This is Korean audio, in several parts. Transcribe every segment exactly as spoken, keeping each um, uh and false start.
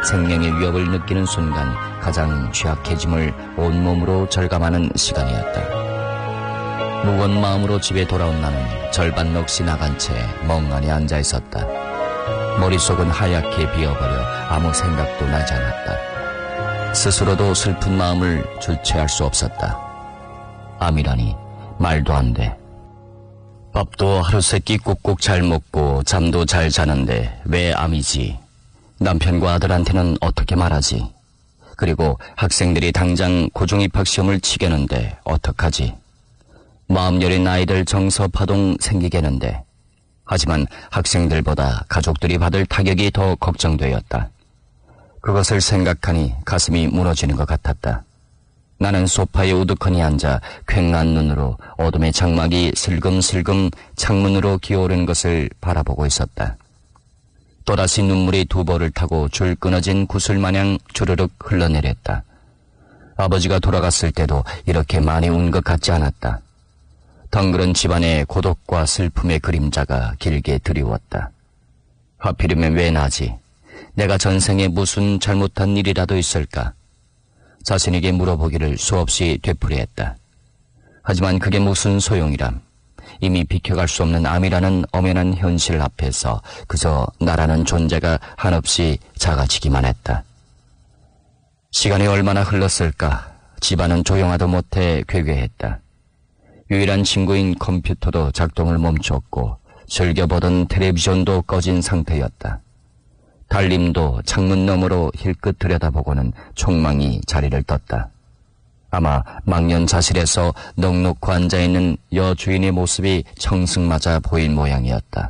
생명의 위협을 느끼는 순간 가장 취약해짐을 온몸으로 절감하는 시간이었다. 무거운 마음으로 집에 돌아온 나는 절반 넋이 나간 채 멍하니 앉아 있었다. 머릿속은 하얗게 비어버려 아무 생각도 나지 않았다. 스스로도 슬픈 마음을 주체할 수 없었다. 암이라니 말도 안 돼. 밥도 하루세끼 꾹꾹 잘 먹고 잠도 잘 자는데 왜 암이지? 남편과 아들한테는 어떻게 말하지? 그리고 학생들이 당장 고중입학시험을 치겠는데 어떡하지? 마음 여린 아이들 정서 파동 생기겠는데. 하지만 학생들보다 가족들이 받을 타격이 더 걱정되었다. 그것을 생각하니 가슴이 무너지는 것 같았다. 나는 소파에 우두커니 앉아 퀭한 눈으로 어둠의 장막이 슬금슬금 창문으로 기어오르는 것을 바라보고 있었다. 또다시 눈물이 두 볼을 타고 줄 끊어진 구슬마냥 주르륵 흘러내렸다. 아버지가 돌아갔을 때도 이렇게 많이 운 것 같지 않았다. 덩그런 집안의 고독과 슬픔의 그림자가 길게 드리웠다. 하필이면 왜 나지? 내가 전생에 무슨 잘못한 일이라도 있을까? 자신에게 물어보기를 수없이 되풀이했다. 하지만 그게 무슨 소용이람. 이미 비켜갈 수 없는 암이라는 엄연한 현실 앞에서 그저 나라는 존재가 한없이 작아지기만 했다. 시간이 얼마나 흘렀을까? 집안은 조용하도 못해 괴괴했다. 유일한 친구인 컴퓨터도 작동을 멈췄고 즐겨보던 텔레비전도 꺼진 상태였다. 달림도 창문 너머로 힐끗 들여다보고는 촉망이 자리를 떴다. 아마 망년자실에서 넋놓고 앉아있는 여주인의 모습이 청승맞아 보일 모양이었다.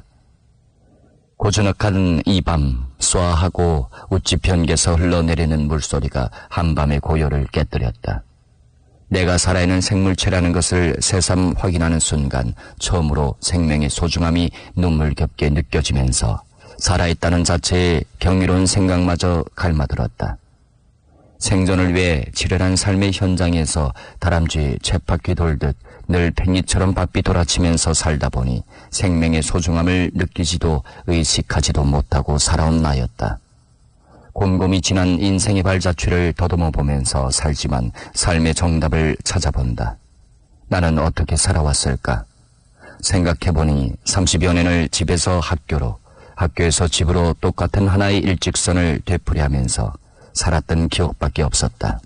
고즈넉한 이 밤 쏴하고 우찌편개서 흘러내리는 물소리가 한밤의 고요를 깨뜨렸다. 내가 살아있는 생물체라는 것을 새삼 확인하는 순간 처음으로 생명의 소중함이 눈물겹게 느껴지면서 살아있다는 자체의 경이로운 생각마저 갈마들었다. 생존을 위해 치열한 삶의 현장에서 다람쥐 쳇바퀴 돌듯 늘 팽이처럼 바삐 돌아치면서 살다 보니 생명의 소중함을 느끼지도 의식하지도 못하고 살아온 나였다. 곰곰이 지난 인생의 발자취를 더듬어 보면서 살지만 삶의 정답을 찾아본다. 나는 어떻게 살아왔을까? 생각해보니 삼십여 년을 집에서 학교로, 학교에서 집으로 똑같은 하나의 일직선을 되풀이하면서 살았던 기억밖에 없었다.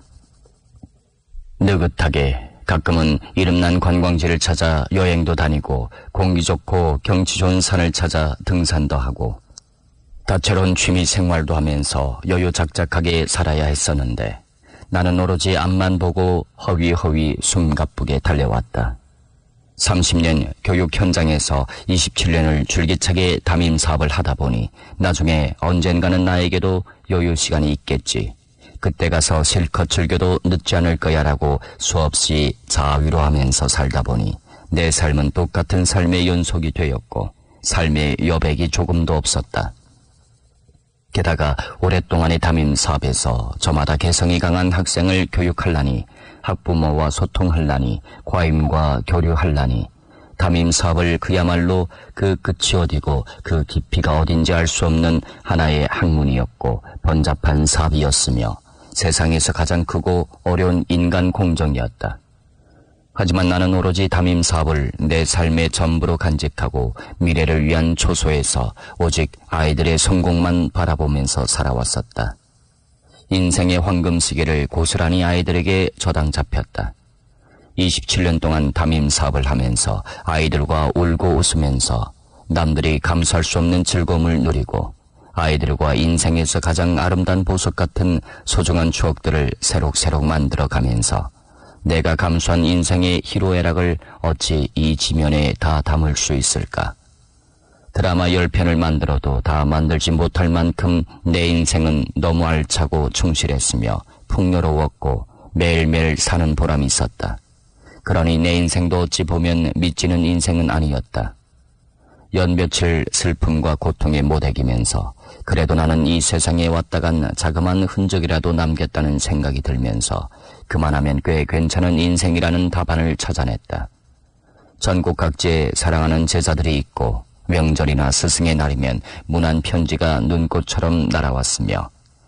느긋하게 가끔은 이름난 관광지를 찾아 여행도 다니고 공기 좋고 경치 좋은 산을 찾아 등산도 하고 다채로운 취미 생활도 하면서 여유작작하게 살아야 했었는데 나는 오로지 앞만 보고 허위허위 숨가쁘게 달려왔다. 삼십 년 교육 현장에서 이십칠 년을 줄기차게 담임 사업을 하다 보니 나중에 언젠가는 나에게도 여유 시간이 있겠지. 그때 가서 실컷 즐겨도 늦지 않을 거야라고 수없이 자위로하면서 살다 보니 내 삶은 똑같은 삶의 연속이 되었고 삶의 여백이 조금도 없었다. 게다가 오랫동안의 담임 사업에서 저마다 개성이 강한 학생을 교육하려니 학부모와 소통하려니 과임과 교류하려니 담임 사업을 그야말로 그 끝이 어디고 그 깊이가 어딘지 알 수 없는 하나의 학문이었고 번잡한 사업이었으며 세상에서 가장 크고 어려운 인간 공정이었다. 하지만 나는 오로지 담임 사업을 내 삶의 전부로 간직하고 미래를 위한 초소에서 오직 아이들의 성공만 바라보면서 살아왔었다. 인생의 황금 시계를 고스란히 아이들에게 저당 잡혔다. 이십칠 년 동안 담임 사업을 하면서 아이들과 울고 웃으면서 남들이 감수할 수 없는 즐거움을 누리고 아이들과 인생에서 가장 아름다운 보석 같은 소중한 추억들을 새록새록 만들어가면서 내가 감수한 인생의 희로애락을 어찌 이 지면에 다 담을 수 있을까? 드라마 열 편을 만들어도 다 만들지 못할 만큼 내 인생은 너무 알차고 충실했으며 풍요로웠고 매일매일 사는 보람이 있었다. 그러니 내 인생도 어찌 보면 미치는 인생은 아니었다. 연며칠 슬픔과 고통에 못애기면서 그래도 나는 이 세상에 왔다간 자그마한 흔적이라도 남겼다는 생각이 들면서 그만하면 꽤 괜찮은 인생이라는 답안을 찾아냈다. 전국 각지에 사랑하는 제자들이 있고 명절이나 스승의 날이면 문안 편지가 눈꽃처럼 날아왔으며